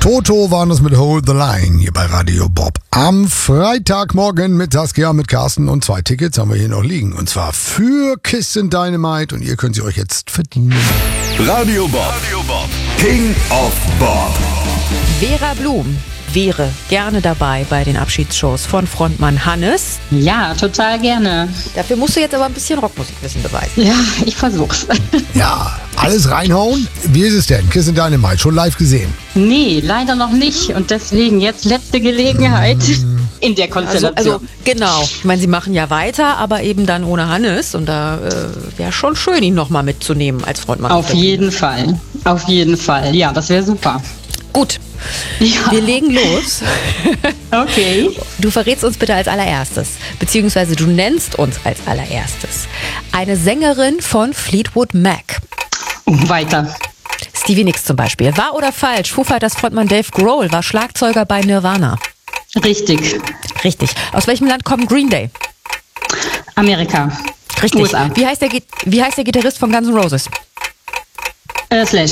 Toto waren das mit Hold the Line hier bei Radio Bob. Am Freitagmorgen mit Saskia, mit Carsten und 2 Tickets haben wir hier noch liegen. Und zwar für Kiss Dynamite und ihr könnt sie euch jetzt verdienen. Radio Bob. King of Bob. Vera Blum wäre gerne dabei bei den Abschiedsshows von Frontmann Hannes. Ja, total gerne. Dafür musst du jetzt aber ein bisschen Rockmusikwissen beweisen. Ja, ich versuch's. Ja, alles reinhauen. Wie ist es denn? Kiss Dynamite, schon live gesehen? Nee, leider noch nicht. Und deswegen jetzt letzte Gelegenheit in der Konstellation. Also genau. Ich meine, sie machen ja weiter, aber eben dann ohne Hannes. Und da wäre schon schön, ihn nochmal mitzunehmen als Frontmann. Auf jeden Fall. Auf jeden Fall. Ja, das wäre super. Gut. Ja. Wir legen los. Okay. Du verrätst uns bitte als allererstes, beziehungsweise du nennst uns als allererstes eine Sängerin von Fleetwood Mac. Weiter. Stevie Nicks zum Beispiel. Wahr oder falsch? Foo Fighters Frontmann Dave Grohl war Schlagzeuger bei Nirvana. Richtig. Richtig. Aus welchem Land kommt Green Day? Amerika. Richtig. USA. Wie heißt der Gitarrist von Guns N' Roses? Slash.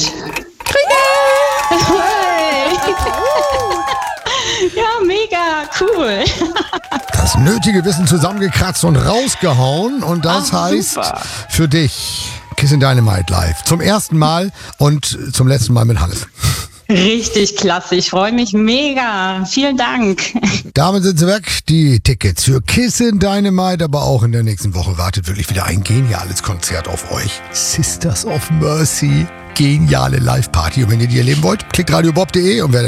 Ja, mega cool. Das nötige Wissen zusammengekratzt und rausgehauen. Und das heißt super. für dich Kiss Dynamite live. Zum ersten Mal und zum letzten Mal mit Hannes. Richtig klasse. Ich freue mich mega. Vielen Dank. Damit sind sie weg. Die Tickets für Kiss Dynamite, aber auch in der nächsten Woche wartet wirklich wieder ein geniales Konzert auf euch. Sisters of Mercy. Geniale Live-Party. Und wenn ihr die erleben wollt, klickt radiobob.de und werdet